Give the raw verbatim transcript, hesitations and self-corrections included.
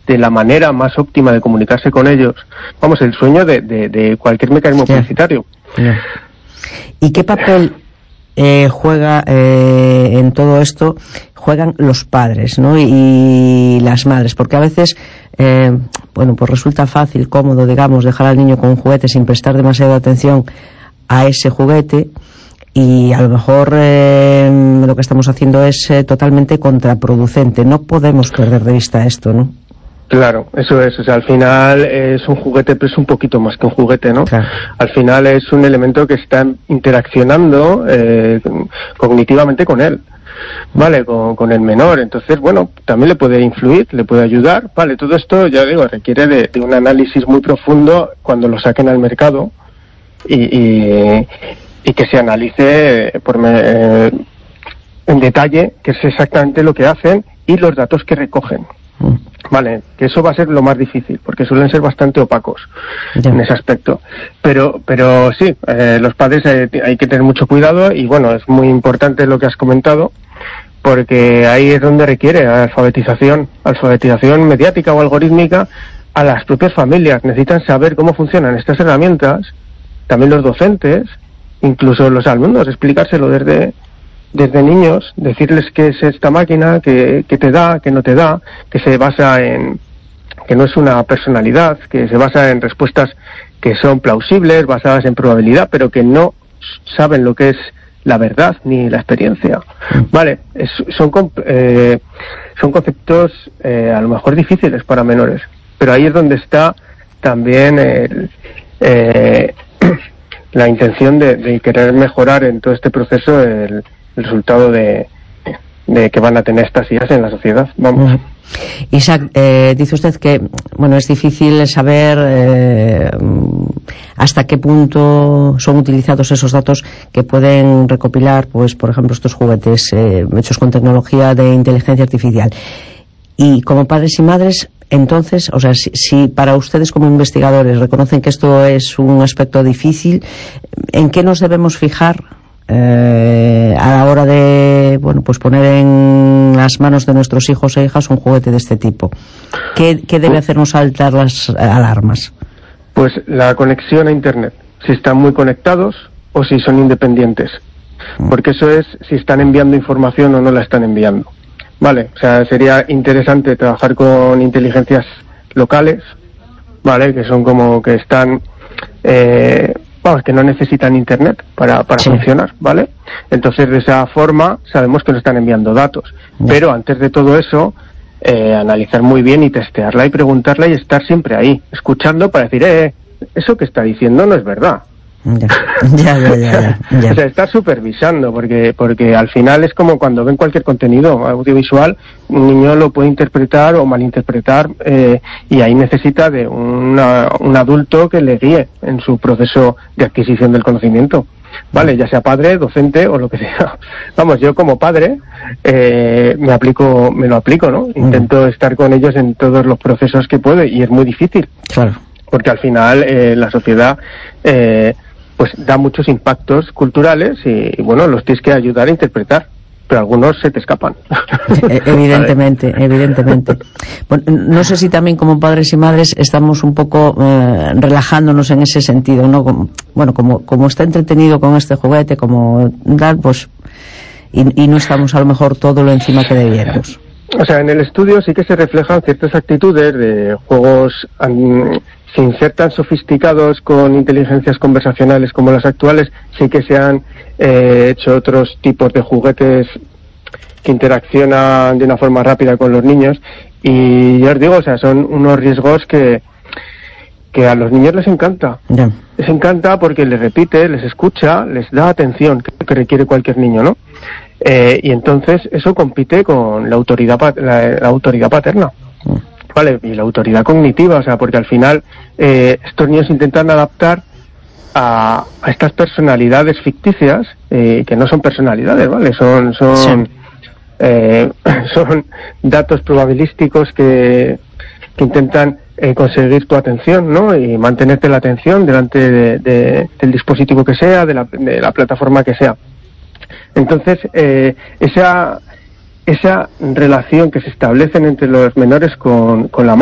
de la manera más óptima de comunicarse con ellos. Vamos, el sueño de, de, de cualquier mecanismo publicitario. Yeah. ¿Y qué papel eh, juega eh, en todo esto? Juegan los padres, ¿no? Y, y las madres, porque a veces, eh, bueno, pues resulta fácil, cómodo, digamos, dejar al niño con un juguete sin prestar demasiada atención a ese juguete, y a lo mejor eh, lo que estamos haciendo es eh, totalmente contraproducente. No podemos perder de vista esto, ¿no? Claro, eso es, o sea, al final es un juguete, pero es un poquito más que un juguete, ¿no? Claro. Al final es un elemento que está interaccionando eh, cognitivamente con él, ¿vale? Con, con el menor. Entonces, bueno, también le puede influir, le puede ayudar, ¿vale? Todo esto, ya digo, requiere de, de un análisis muy profundo cuando lo saquen al mercado y, y, y que se analice por me, eh, en detalle qué es exactamente lo que hacen y los datos que recogen. Vale, que eso va a ser lo más difícil, porque suelen ser bastante opacos ya. En ese aspecto. Pero, pero sí, eh, los padres eh, hay que tener mucho cuidado y bueno, es muy importante lo que has comentado, porque ahí es donde requiere alfabetización, alfabetización mediática o algorítmica a las propias familias. Necesitan saber cómo funcionan estas herramientas, también los docentes, incluso los alumnos, explicárselo desde desde niños, decirles qué es esta máquina, que, que te da, que no te da, que se basa en, que no es una personalidad, que se basa en respuestas que son plausibles, basadas en probabilidad, pero que no saben lo que es la verdad ni la experiencia. Vale, es, son, eh, son conceptos eh, a lo mejor difíciles para menores, pero ahí es donde está también el, eh, la intención de, de querer mejorar en todo este proceso el el resultado de, de que van a tener estas I As en la sociedad. Vamos. Uh-huh. Isaac, eh, dice usted que bueno, es difícil saber eh, hasta qué punto son utilizados esos datos que pueden recopilar, pues, por ejemplo, estos juguetes eh, hechos con tecnología de inteligencia artificial. Y como padres y madres, entonces, o sea, si, si para ustedes como investigadores reconocen que esto es un aspecto difícil, ¿en qué nos debemos fijar Eh, a la hora de bueno pues poner en las manos de nuestros hijos e hijas un juguete de este tipo? ¿Qué, qué debe hacernos saltar las alarmas? Pues la conexión a Internet, si están muy conectados o si son independientes, porque eso es si están enviando información o no la están enviando, vale. O sea, sería interesante trabajar con inteligencias locales, vale, que son como que están eh, vamos, que no necesitan Internet para, para sí. funcionar, ¿vale? Entonces, de esa forma, sabemos que nos están enviando datos. Yeah. Pero antes de todo eso, eh, analizar muy bien y testearla y preguntarla y estar siempre ahí, escuchando para decir, eh, eso que está diciendo no es verdad. Ya, ya, ya, ya, ya. O sea, estar supervisando, porque porque al final es como cuando ven cualquier contenido audiovisual, un niño lo puede interpretar o malinterpretar, eh, y ahí necesita de una, un adulto que le guíe en su proceso de adquisición del conocimiento, vale, ya sea padre, docente o lo que sea. Vamos, yo como padre eh, me aplico, me lo aplico, ¿no? Intento estar con ellos en todos los procesos que puedo y es muy difícil, claro, porque al final eh, la sociedad eh, pues da muchos impactos culturales y, y bueno, los tienes que ayudar a interpretar, pero algunos se te escapan. Evidentemente, evidentemente. Bueno, no sé si también como padres y madres estamos un poco eh, relajándonos en ese sentido, ¿no? Como, bueno, como, como está entretenido con este juguete, como tal, pues, y, y no estamos a lo mejor todo lo encima que debiéramos. O sea, en el estudio sí que se reflejan ciertas actitudes de juegos um, sin ser tan sofisticados con inteligencias conversacionales como las actuales. Sí que se han eh, hecho otros tipos de juguetes que interaccionan de una forma rápida con los niños y ya os digo, o sea, son unos riesgos que que a los niños les encanta. Yeah. Les encanta porque les repite, les escucha, les da atención que, que requiere cualquier niño, ¿no? Eh, y entonces eso compite con la autoridad la, la autoridad paterna, vale, y la autoridad cognitiva, o sea, porque al final eh, estos niños intentan adaptar a, a estas personalidades ficticias eh, que no son personalidades, vale, son son sí. eh, son datos probabilísticos que, que intentan eh, conseguir tu atención, ¿no? Y mantenerte la atención delante de, de, del dispositivo que sea, de la, de la plataforma que sea. Entonces, eh, esa esa relación que se establecen entre los menores con, con la